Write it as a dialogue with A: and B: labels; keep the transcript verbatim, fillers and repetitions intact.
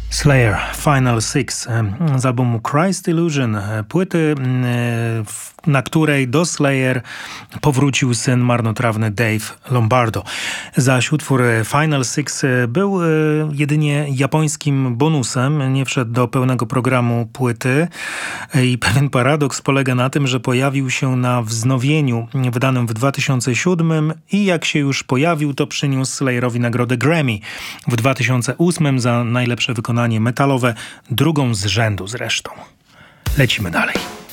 A: Slayer Final Six z albumu Christ Illusion, płyty, na której do Slayer powrócił syn marnotrawny Dave Lombardo. Zaś utwór Final Six był jedynie japońskim bonusem, nie wszedł do pełnego programu płyty i pewien paradoks polega na tym, że pojawił się na wznowieniu wydanym w dwa tysiące siódmym i jak się już pojawił, to przyniósł Slayerowi nagrodę Grammy w dwa tysiące ósmym za najlepsze wykonanie metalowe, drugą z rzędu zresztą. Lecimy dalej.